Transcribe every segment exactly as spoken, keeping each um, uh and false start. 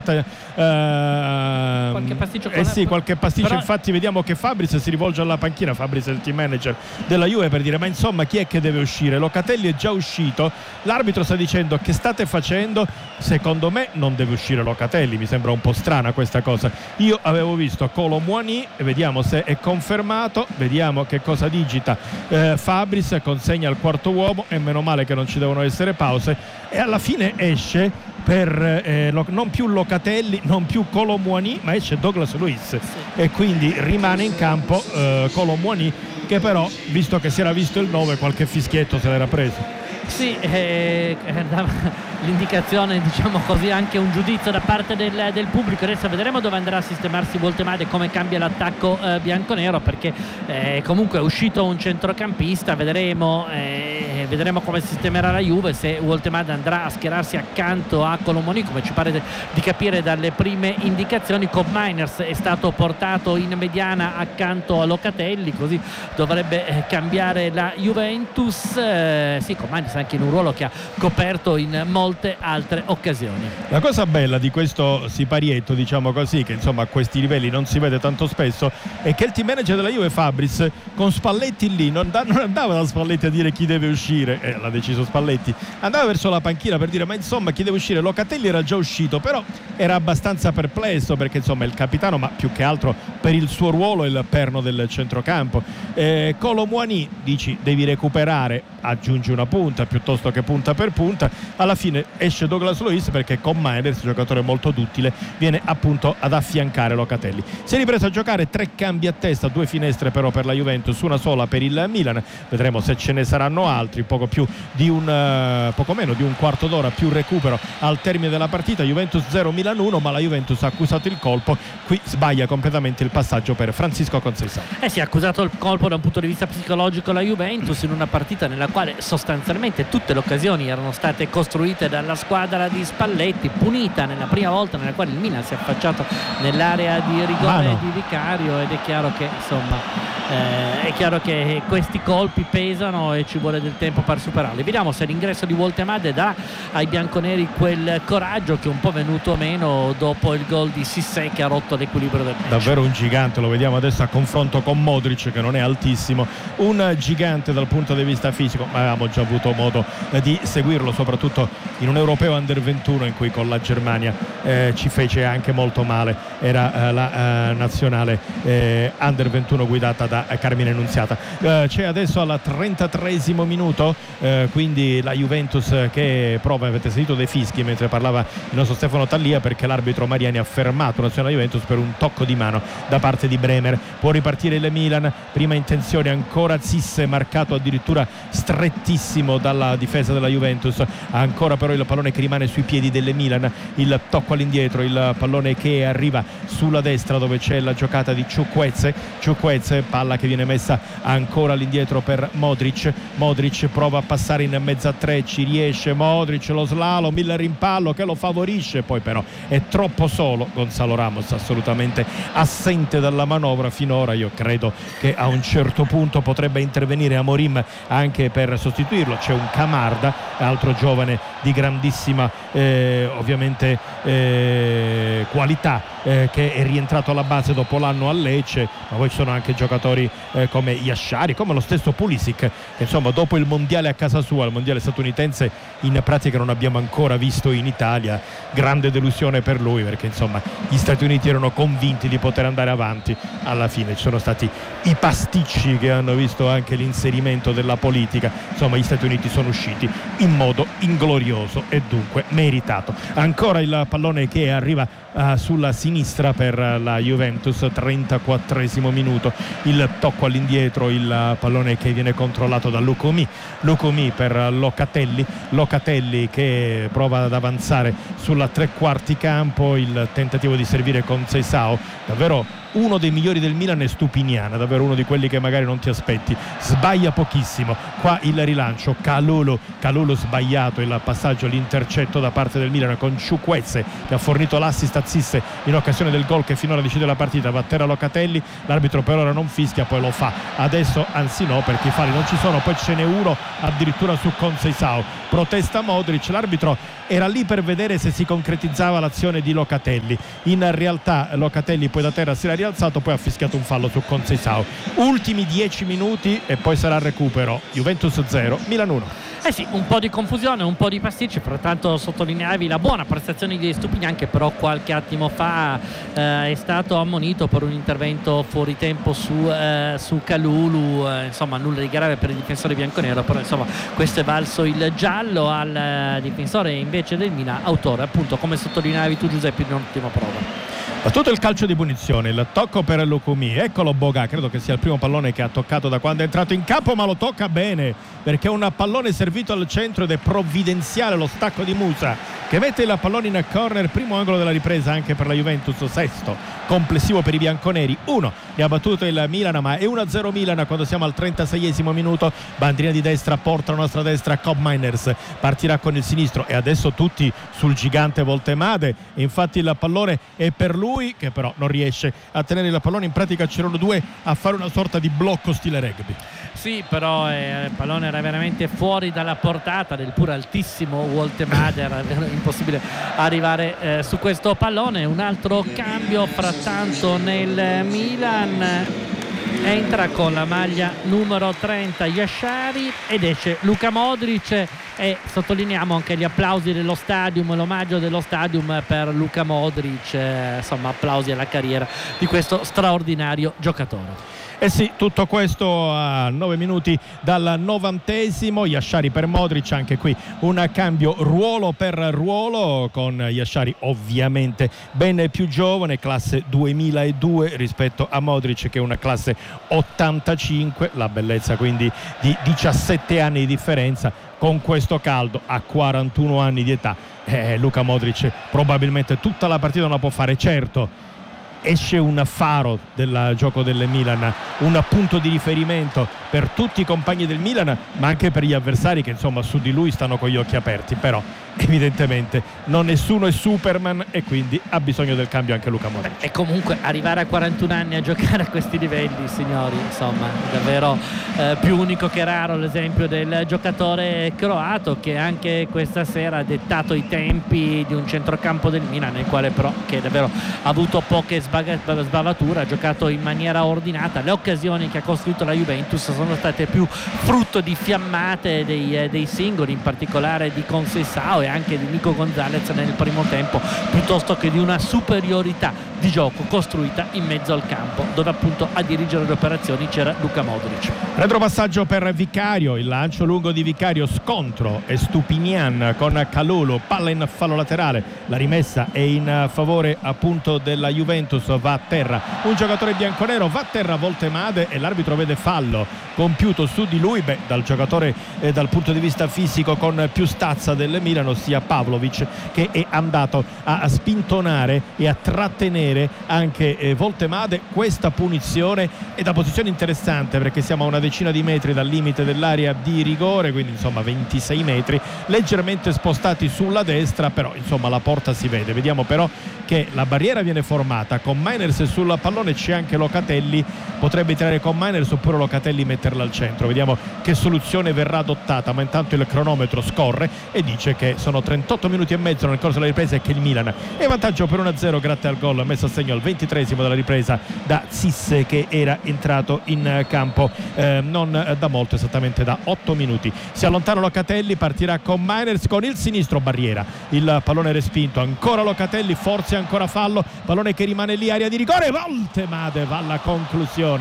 Eh, qualche pasticcio con eh sì, qualche pasticcio. però... Infatti vediamo che Fabris si rivolge alla panchina. Fabris è il team manager della Juve, per dire: ma insomma, chi è che deve uscire? Locatelli è già uscito, l'arbitro sta dicendo: che state facendo? Secondo me non deve uscire Locatelli, mi sembra un po' strana questa cosa. Io avevo visto Kolo Muani, vediamo se è confermato, vediamo che cosa digita eh, Fabris, consegna al quarto uomo, e meno male che non ci devono essere pause, e alla fine esce per eh, lo, non più Locatelli, non più Kolo Muani, ma esce Douglas Luiz, sì. E quindi rimane in campo eh, Kolo Muani, che però, visto che si era visto il nove, qualche fischietto se l'era preso. Sì, eh, l'indicazione, diciamo così, anche un giudizio da parte del, del pubblico. Adesso vedremo dove andrà a sistemarsi Voltemade, come cambia l'attacco eh, bianconero, perché eh, comunque è uscito un centrocampista. Vedremo eh, vedremo come sistemerà la Juve, se Voltemade andrà a schierarsi accanto a Kolo Muani, come ci pare de, di capire dalle prime indicazioni. Cobb Miners è stato portato in mediana accanto a Locatelli, così dovrebbe eh, cambiare la Juventus. eh, sì, Cobb Miners anche in un ruolo che ha coperto in molte altre occasioni. La cosa bella di questo siparietto, diciamo così, che insomma a questi livelli non si vede tanto spesso, è che il team manager della Juve, Fabris, con Spalletti lì non, da, non andava da Spalletti a dire chi deve uscire, eh, l'ha deciso Spalletti, andava verso la panchina per dire: ma insomma, chi deve uscire? Locatelli era già uscito, però era abbastanza perplesso, perché insomma è il capitano, ma più che altro per il suo ruolo è il perno del centrocampo. eh, Kolo Muani, dici, devi recuperare, aggiungi una punta piuttosto che punta per punta. Alla fine esce Douglas Luiz, perché con Miners, giocatore molto duttile, viene appunto ad affiancare Locatelli. Si è ripreso a giocare, tre cambi a testa, due finestre però per la Juventus, una sola per il Milan. Vedremo se ce ne saranno altri. Poco più di un uh, poco meno di un quarto d'ora più recupero al termine della partita. Juventus zero, Milan uno, ma la Juventus ha accusato il colpo. Qui sbaglia completamente il passaggio per Francisco Conceição. Eh sì, ha accusato il colpo da un punto di vista psicologico la Juventus, in una partita nella quale sostanzialmente tutte le occasioni erano state costruite dalla squadra di Spalletti, punita nella prima volta nella quale il Milan si è affacciato nell'area di rigore Mano. di Vicario, ed è chiaro che insomma eh, è chiaro che questi colpi pesano e ci vuole del tempo per superarli. Vediamo se l'ingresso di Voltemade dà ai bianconeri quel coraggio che è un po' venuto meno dopo il gol di Cissé, che ha rotto l'equilibrio del match. Davvero un gigante, lo vediamo adesso a confronto con Modric, che non è altissimo, un gigante dal punto di vista fisico, ma avevamo già avuto modo di seguirlo soprattutto in un europeo under ventuno in cui con la Germania eh, ci fece anche molto male. Era eh, la eh, nazionale eh, under ventuno guidata da eh, Carmine Nunziata. Eh, c'è adesso al trentatreesimo minuto eh, quindi la Juventus che prova, avete sentito dei fischi mentre parlava il nostro Stefano Tallia, perché l'arbitro Mariani ha fermato l'azione della Juventus per un tocco di mano da parte di Bremer. Può ripartire il Milan, prima intenzione ancora Zisse, marcato addirittura strettissimo dalla difesa della Juventus, ancora però il pallone che rimane sui piedi del Milan, il tocco all'indietro, il pallone che arriva sulla destra dove c'è la giocata di Ciukwueze, Ciukwueze, palla che viene messa ancora all'indietro per Modric. Modric prova a passare in mezzo a tre, ci riesce Modric, lo slalom, il rimpallo che lo favorisce, poi però è troppo solo Gonzalo Ramos, assolutamente assente dalla manovra finora. Io credo che a un certo punto potrebbe intervenire Amorim anche per sostituirlo. C'è un Camarda, altro giovane di grandissima eh, ovviamente eh, qualità, eh, che è rientrato alla base dopo l'anno a Lecce, ma poi ci sono anche giocatori eh, come Yashari, come lo stesso Pulisic, che insomma dopo il mondiale a casa sua, il mondiale statunitense, in pratica non abbiamo ancora visto in Italia. Grande delusione per lui, perché insomma gli Stati Uniti erano convinti di poter andare avanti, alla fine ci sono stati i pasticci che hanno visto anche l'inserimento della politica. Insomma gli Stati Uniti sono usciti in modo inglorioso e dunque meritato. Ancora il pallone che arriva uh, sulla sinistra per la Juventus, trentaquattresimo minuto, il tocco all'indietro, il pallone che viene controllato da Lucomi, Lucomi per Locatelli, Locatelli che prova ad avanzare sulla tre quarti campo, il tentativo di servire con Conceição, davvero uno dei migliori del Milan è Stupinian, davvero uno di quelli che magari non ti aspetti, sbaglia pochissimo. Qua il rilancio, Kalulu Kalulu sbagliato il passaggio, l'intercetto da parte del Milan con Chukwueze che ha fornito l'assist a Zisse in occasione del gol che finora decide la partita. Va a terra Locatelli, l'arbitro per ora non fischia, poi lo fa adesso, anzi no, perché i falli non ci sono, poi ce n'è uno addirittura su Conceição, protesta Modric, l'arbitro era lì per vedere se si concretizzava l'azione di Locatelli, in realtà Locatelli poi da terra si era rialzato, poi ha fischiato un fallo su Conceição. Ultimi dieci minuti e poi sarà recupero. Juventus zero, Milan uno. Eh sì, un po' di confusione, un po' di pasticci, frattanto sottolineavi la buona prestazione di Stupinian, che però qualche attimo fa eh, è stato ammonito per un intervento fuori tempo su, eh, su Kalulu, eh, insomma nulla di grave per il difensore bianconero, però insomma questo è valso il giallo al eh, difensore invece del Milan, autore appunto, come sottolineavi tu Giuseppe, in un'ultima prova. Battuto il calcio di punizione, il tocco per Lukumi, eccolo Boga, credo che sia il primo pallone che ha toccato da quando è entrato in campo, ma lo tocca bene perché è un pallone servito al centro ed è provvidenziale lo stacco di Musa che mette il pallone in corner, primo angolo della ripresa anche per la Juventus, sesto complessivo per i bianconeri. Uno ne ha battuto il Milan, ma è uno a zero Milan quando siamo al trentaseiesimo minuto. Bandierina di destra, porta la nostra destra, Cobb Miners partirà con il sinistro e adesso tutti sul gigante Voltemade, infatti il pallone è per lui che però non riesce a tenere il pallone, in pratica c'erano due a fare una sorta di blocco stile rugby. Sì, però eh, il pallone era veramente fuori dalla portata del pur altissimo Voltemade, era impossibile arrivare eh, su questo pallone. Un altro cambio frattanto nel Milan, entra con la maglia numero trenta Yashari ed esce Luka Modric, e sottolineiamo anche gli applausi dello stadium, l'omaggio dello stadium per Luka Modric, eh, insomma applausi alla carriera di questo straordinario giocatore. Eh sì, tutto questo a nove minuti dal novantesimo. Yashari per Modric, anche qui un cambio ruolo per ruolo, con Yashari ovviamente ben più giovane, classe duemiladue rispetto a Modric che è una classe ottantacinque, la bellezza quindi di diciassette anni di differenza. Con questo caldo a quarantuno anni di età, eh, Luka Modric probabilmente tutta la partita non la può fare, certo. Esce un faro del gioco del Milan, un punto di riferimento per tutti i compagni del Milan, ma anche per gli avversari che insomma su di lui stanno con gli occhi aperti, però evidentemente non nessuno è Superman e quindi ha bisogno del cambio anche Luka Modric. E comunque arrivare a quarantuno anni a giocare a questi livelli, signori, insomma davvero eh, più unico che raro l'esempio del giocatore croato, che anche questa sera ha dettato i tempi di un centrocampo del Milan, nel quale però che davvero ha avuto poche sbavature, ha giocato in maniera ordinata. Le occasioni che ha costruito la Juventus sono state più frutto di fiammate dei, dei singoli, in particolare di Conceição e anche di Nico Gonzalez nel primo tempo, piuttosto che di una superiorità di gioco costruita in mezzo al campo, dove appunto a dirigere le operazioni c'era Luka Modric. Retropassaggio per Vicario, il lancio lungo di Vicario, scontro e Stupinian con Kalulu, palla in fallo laterale, la rimessa è in favore appunto della Juventus, va a terra un giocatore bianconero, va a terra Voltemade e l'arbitro vede fallo compiuto su di lui, beh, dal giocatore eh, dal punto di vista fisico con più stazza del Milan, ossia Pavlovic, che è andato a, a spintonare e a trattenere anche eh, Voltemade. Questa punizione è da posizione interessante perché siamo a una decina di metri dal limite dell'area di rigore, quindi insomma ventisei metri, leggermente spostati sulla destra, però insomma la porta si vede. Vediamo però che la barriera viene formata con Miners sul pallone, c'è anche Locatelli, potrebbe tirare con Miners oppure Locatelli metterla al centro, vediamo che soluzione verrà adottata, ma intanto il cronometro scorre e dice che sono trentotto minuti e mezzo nel corso della ripresa e che il Milan è in vantaggio per uno a zero grazie al gol messo a segno al ventitreesimo della ripresa da Zisse, che era entrato in campo eh, non da molto, esattamente da otto minuti. Si allontana Locatelli, partirà con Miners con il sinistro, barriera, il pallone respinto, ancora Locatelli, forse ancora fallo, pallone che rimane lì, area di rigore, Voltemade va alla conclusione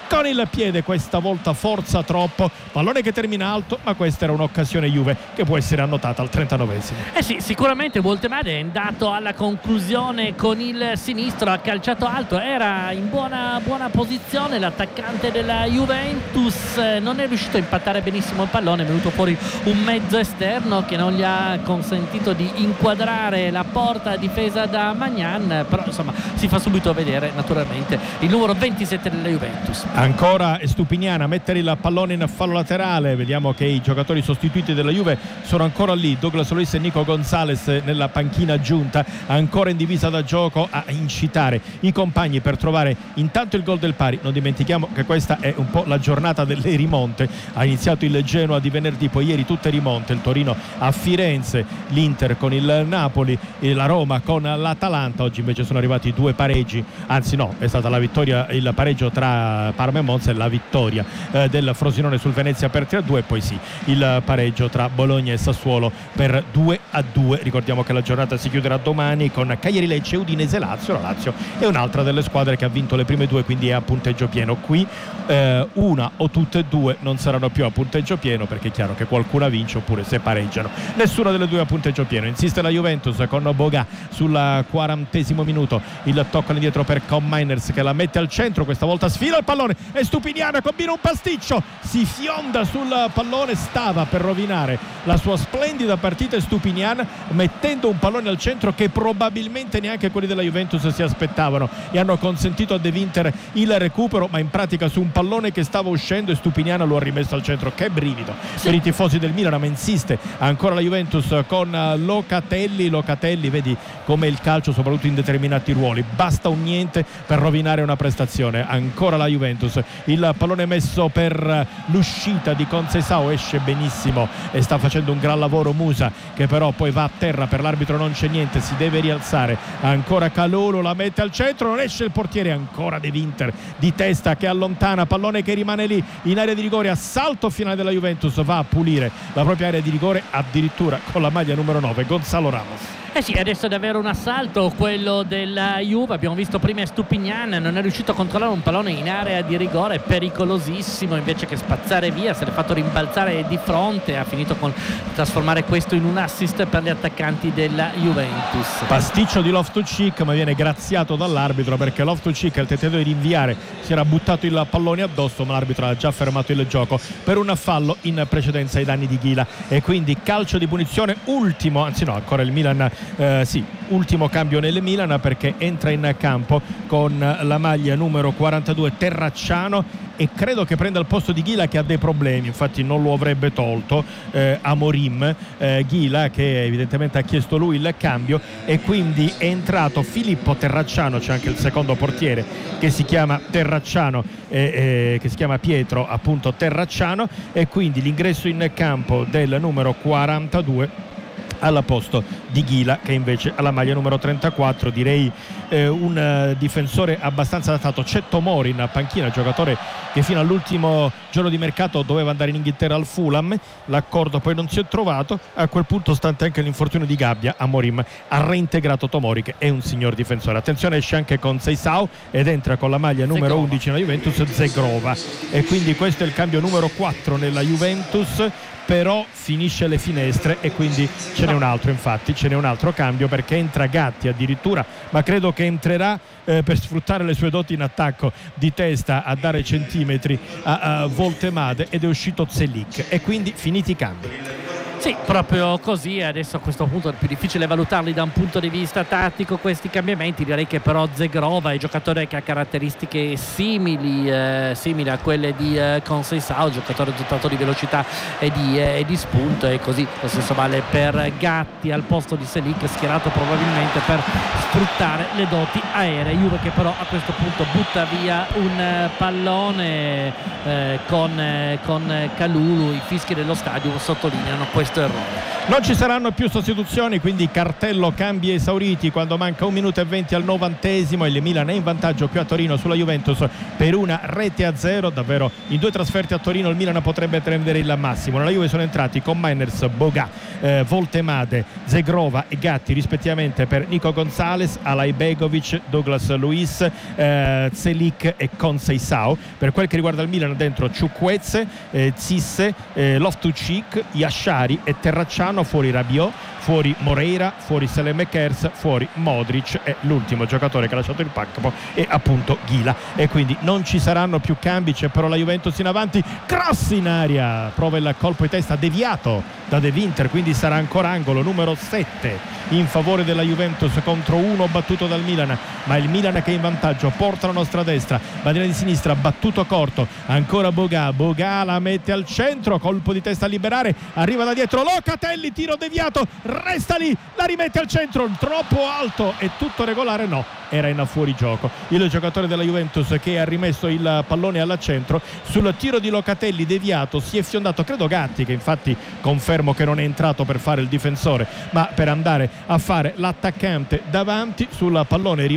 con il piede, questa volta forza troppo, pallone che termina alto, ma questa era un'occasione Juve che può essere annotata al trentanovesimo. Eh sì, sicuramente Voltemade è andato alla conclusione con il sinistro, ha calciato alto, era in buona, buona posizione l'attaccante della Juventus, non è riuscito a impattare benissimo il pallone, è venuto fuori un mezzo esterno che non gli ha consentito di inquadrare la porta a difesa da Magnan, però insomma si fa subito vedere naturalmente il numero ventisette della Juventus. Ancora Estupiñán a mettere il pallone in fallo laterale, vediamo che i giocatori sostituiti della Juve sono ancora lì, Douglas Luiz e Nico Gonzalez nella panchina aggiunta, ancora in divisa da gioco a incitare i compagni per trovare intanto il gol del pari. Non dimentichiamo che questa è un po' la giornata delle rimonte, ha iniziato il Genoa di venerdì, poi ieri tutte rimonte, il Torino a Firenze, l'Inter con il Napoli e la Roma con l'Atalanta. Oggi invece sono arrivati due pareggi, anzi no, è stata la vittoria, il pareggio tra Parma e Monza e la vittoria eh, del Frosinone sul Venezia per tre a due, e poi sì, il pareggio tra Bologna e Sassuolo per due a due. Ricordiamo che la giornata si chiuderà domani con Cagliari Lecce, Udinese Lazio. La Lazio è un'altra delle squadre che ha vinto le prime due, quindi è a punteggio pieno. Qui eh, una o tutte e due non saranno più a punteggio pieno, perché è chiaro che qualcuna vince oppure se pareggiano nessuna delle due a punteggio pieno. Insiste la Juventus con Boga sul quarantesimo minuto, il tocco indietro per Com Miners che la mette al centro, questa volta sfila il pallone e Estupiñán combina un pasticcio, si fionda sul pallone, stava per rovinare la sua splendida partita Estupiñán mettendo un pallone al centro che probabilmente neanche quelli della Juventus si aspettavano, e hanno consentito a De Winter il recupero, ma in pratica su un pallone che stava uscendo Estupiñán lo ha rimesso al centro. Che brivido per i tifosi del Milan, ma insiste ancora la Juventus con Locatelli. Locatelli, vedi come il calcio, soprattutto in determinati ruoli, basta un niente per rovinare una prestazione. Ancora la Juventus, il pallone messo per l'uscita di Conceição, esce benissimo e sta facendo un gran lavoro Musa, che però poi va a terra, per l'arbitro non c'è niente, si deve rialzare. Ancora Kalulu, la mette al centro, non esce il portiere, ancora De Winter di testa che allontana, pallone che rimane lì in area di rigore, assalto finale della Juventus, va a pulire la propria area di rigore addirittura con la maglia numero nove Gonzalo Ramos. Eh sì, adesso è davvero un assalto quello della Juve. Abbiamo visto prima Estupiñán, non è riuscito a controllare un pallone in area di rigore, pericolosissimo, invece che spazzare via se l'è fatto rimbalzare di fronte, ha finito con trasformare questo in un assist per gli attaccanti della Juventus. Pasticcio di Loftus-Cheek, ma viene graziato dall'arbitro, perché Loftus-Cheek al tentativo di rinviare si era buttato il pallone addosso, ma l'arbitro ha già fermato il gioco per un fallo in precedenza ai danni di Ghila, e quindi calcio di punizione, ultimo, anzi no, ancora il Milan. Eh, sì, ultimo cambio nel Milan, perché entra in campo con la maglia numero quarantadue Terracciano, e credo che prenda il posto di Ghila, che ha dei problemi, infatti non lo avrebbe tolto eh, Amorim, eh, Ghila che evidentemente ha chiesto lui il cambio, e quindi è entrato Filippo Terracciano. C'è anche il secondo portiere che si chiama Terracciano, eh, eh, che si chiama Pietro appunto Terracciano, e quindi l'ingresso in campo del numero quarantadue al posto di Ghila, che invece ha la maglia numero trentaquattro. Direi eh, un eh, difensore abbastanza adattato. C'è Tomori in panchina, giocatore che fino all'ultimo giorno di mercato doveva andare in Inghilterra al Fulham, l'accordo poi non si è trovato, a quel punto, stante anche l'infortunio di Gabbia, Amorim ha reintegrato Tomori, che è un signor difensore. Attenzione, esce anche con Conceição ed entra con la maglia numero Zegrova. undici nella Juventus Zegrova, e quindi questo è il cambio numero quattro nella Juventus. Però finisce le finestre e quindi ce n'è un altro, infatti ce n'è un altro cambio, perché entra Gatti addirittura, ma credo che entrerà eh, per sfruttare le sue doti in attacco di testa, a dare centimetri a, a Voltemade, ed è uscito Zelik, e quindi finiti i cambi. Sì, proprio così. Adesso a questo punto è più difficile valutarli da un punto di vista tattico questi cambiamenti. Direi che però Zegrova è un giocatore che ha caratteristiche simili eh, simili a quelle di eh, Conceição, giocatore dotato di velocità e di, eh, e di spunto, e così lo stesso vale per Gatti al posto di Zelik, schierato probabilmente per sfruttare le doti aeree. Juve che però a questo punto butta via un eh, pallone eh, con, eh, con Kalulu. I fischi dello stadio sottolineano questo errore. Non ci saranno più sostituzioni, quindi cartello cambi esauriti quando manca un minuto e venti al novantesimo. Il Milan è in vantaggio qui a Torino sulla Juventus per una rete a zero. Davvero in due trasferte a Torino il Milan potrebbe prendere il massimo. Nella Juve sono entrati con Meiners, Boga, eh, Voltemade, Zegrova e Gatti rispettivamente per Nico Gonzalez, Alajbegovic, Douglas Luiz, eh, Celik e Conceição. Per quel che riguarda il Milan dentro Chukwueze, eh, Zisse, eh, Loftus-Cheek, Yashari e Terracciano. Fuori Rabiot, fuori Moreira, fuori Saelemaekers, fuori Modric e l'ultimo giocatore che ha lasciato il campo è appunto Ghila. E quindi non ci saranno più cambi. C'è però la Juventus in avanti, cross in aria, prova il colpo di testa deviato da De Winter, quindi sarà ancora angolo numero sette in favore della Juventus contro uno battuto dal Milan, ma il Milan che è in vantaggio. Porta la nostra destra, bandiera di sinistra, battuto corto, ancora Boga, Boga la mette al centro, colpo di testa a liberare, arriva da dietro Locatelli, tiro deviato, resta lì, la rimette al centro, troppo alto, è tutto regolare? No, era in fuorigioco. Il giocatore della Juventus che ha rimesso il pallone al centro, sul tiro di Locatelli deviato si è fiondato, credo Gatti, che infatti confermo che non è entrato per fare il difensore ma per andare a fare l'attaccante davanti sul pallone